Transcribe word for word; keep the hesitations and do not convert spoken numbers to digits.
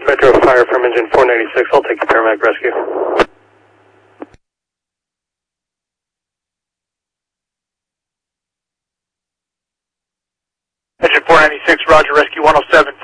Metro Fire from engine four ninety-six, I'll take the paramedic rescue. Engine four ninety-six, roger, rescue one oh seven.